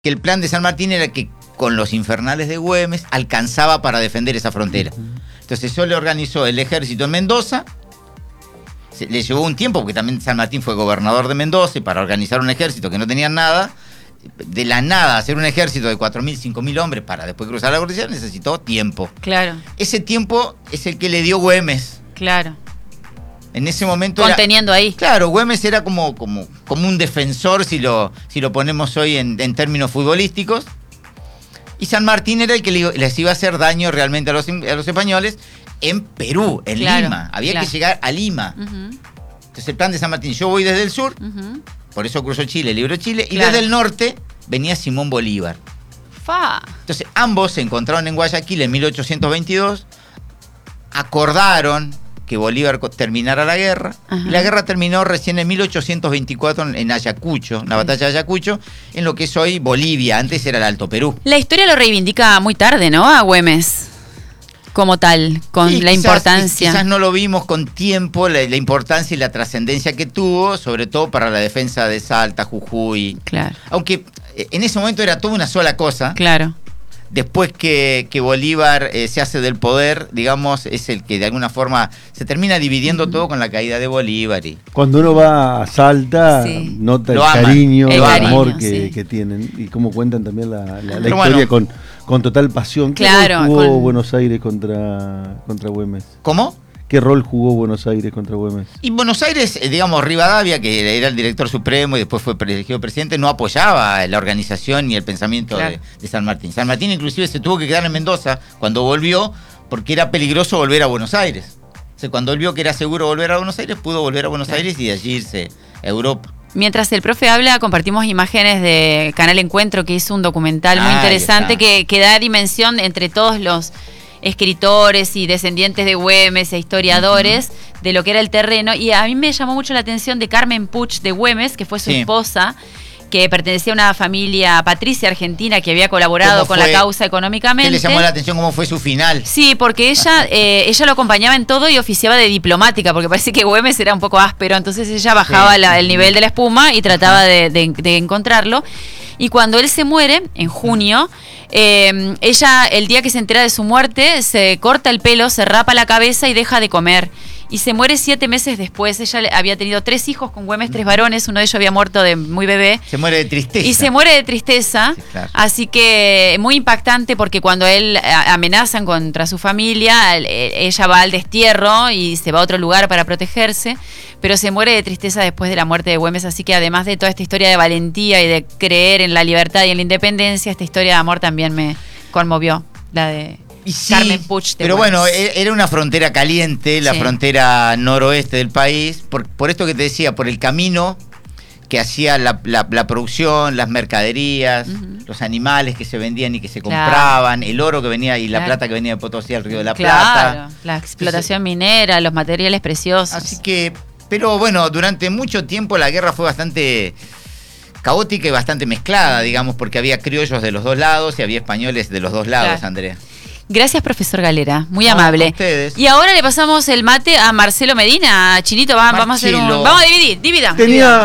que el plan de San Martín era que con los infernales de Güemes alcanzaba para defender esa frontera. Entonces eso le organizó el ejército en Mendoza. Le llevó un tiempo, porque también San Martín fue gobernador de Mendoza, y para organizar un ejército que no tenían nada, de la nada hacer un ejército de 4.000, 5.000 hombres para después cruzar la cordillera, necesitó tiempo. Claro. Ese tiempo es el que le dio Güemes. Claro. En ese momento conteniendo ahí. Claro, Güemes era como un defensor, si lo ponemos hoy en términos futbolísticos. Y San Martín era el que les iba a hacer daño realmente a los españoles en Perú, en Lima. Había que llegar a Lima. Entonces el plan de San Martín, yo voy desde el sur, por eso cruzó Chile, libró Chile, y desde el norte venía Simón Bolívar. Entonces ambos se encontraron en Guayaquil en 1822, acordaron que Bolívar terminara la guerra, y la guerra terminó recién en 1824 en Ayacucho, la batalla de Ayacucho, en lo que es hoy Bolivia, antes era el Alto Perú. La historia lo reivindica muy tarde, ¿no? A Güemes, como tal, con la importancia. Quizás no lo vimos con tiempo, la importancia y la trascendencia que tuvo, sobre todo para la defensa de Salta, Jujuy. Claro. Aunque en ese momento era toda una sola cosa. Claro. Después que Bolívar se hace del poder, digamos, es el que de alguna forma se termina dividiendo todo con la caída de Bolívar. Cuando uno va a Salta, nota el cariño, el amor que tienen, y cómo cuentan también la historia con total pasión. ¿Qué rol jugó Buenos Aires contra Güemes? ¿Cómo? ¿Qué rol jugó Buenos Aires contra Güemes? Y Buenos Aires, digamos, Rivadavia, que era el director supremo y después fue elegido presidente, no apoyaba la organización y el pensamiento de San Martín. San Martín inclusive se tuvo que quedar en Mendoza cuando volvió, porque era peligroso volver a Buenos Aires. O sea, cuando él vio que era seguro volver a Buenos Aires, pudo volver a Buenos Aires y de allí irse a Europa. Mientras el profe habla, compartimos imágenes de Canal Encuentro, que hizo un documental muy interesante que da dimensión entre todos los escritores y descendientes de Güemes e historiadores de lo que era el terreno. Y a mí me llamó mucho la atención de Carmen Puch de Güemes, que fue su esposa, que pertenecía a una familia patricia argentina que había colaborado con la causa económicamente. ¿Qué le llamó la atención cómo fue su final? Sí, porque ella lo acompañaba en todo y oficiaba de diplomática, porque parece que Güemes era un poco áspero, entonces ella bajaba el nivel de la espuma y trataba de encontrarlo. Y cuando él se muere, en junio, ella, el día que se entera de su muerte, se corta el pelo, se rapa la cabeza y deja de comer. Y se muere 7 meses después. Ella había tenido 3 hijos con Güemes, 3 varones, uno de ellos había muerto de muy bebé. Se muere de tristeza. Y se muere de tristeza. Sí, claro. Así que muy impactante, porque cuando él amenazan contra su familia, ella va al destierro y se va a otro lugar para protegerse, pero se muere de tristeza después de la muerte de Güemes. Así que además de toda esta historia de valentía y de creer en la libertad y en la independencia, esta historia de amor también me conmovió, la de Carmen Puch. Pero bueno, era una frontera caliente, la frontera noroeste del país, por esto que te decía, por el camino que hacía la producción, las mercaderías, los animales que se vendían y que se compraban, el oro que venía y la plata que venía de Potosí al Río de la Plata. La explotación minera, los materiales preciosos. Así que, pero bueno, durante mucho tiempo la guerra fue bastante caótica y bastante mezclada, digamos, porque había criollos de los dos lados y había españoles de los dos lados, Andrea. Gracias, profesor Galera, muy amable. Y ahora le pasamos el mate a Marcelo Medina. Chinito, vamos a hacer vamos a dividamos. Tenía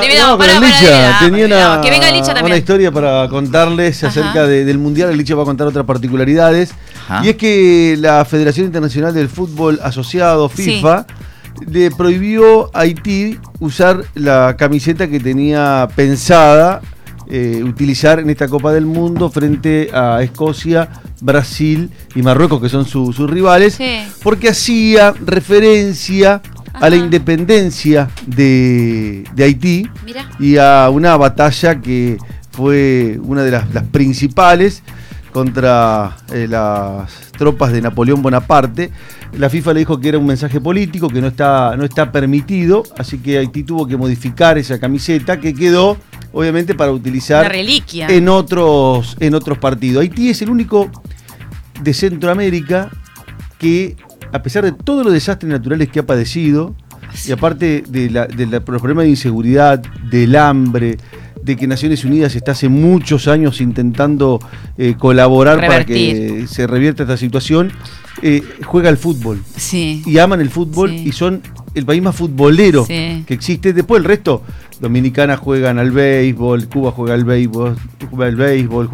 que venga Licha también. Una historia para contarles acerca del Mundial. El Licha va a contar otras particularidades. Y es que la Federación Internacional del Fútbol Asociado, FIFA, le prohibió a Haití usar la camiseta que tenía pensada utilizar en esta Copa del Mundo frente a Escocia, Brasil y Marruecos, que son sus rivales, porque hacía referencia a la independencia de Haití. Mirá. Y a una batalla que fue una de las principales contra las tropas de Napoleón Bonaparte. La FIFA le dijo que era un mensaje político, que no está permitido, así que Haití tuvo que modificar esa camiseta, que quedó obviamente para utilizar en otros partidos. Haití es el único de Centroamérica que, a pesar de todos los desastres naturales que ha padecido, y aparte de los problemas de inseguridad, del hambre, de que Naciones Unidas está hace muchos años intentando colaborar para que se revierta esta situación, juega al fútbol. Y aman el fútbol y son el país más futbolero que existe. Después el resto, Dominicana juegan al béisbol, Cuba juega al béisbol,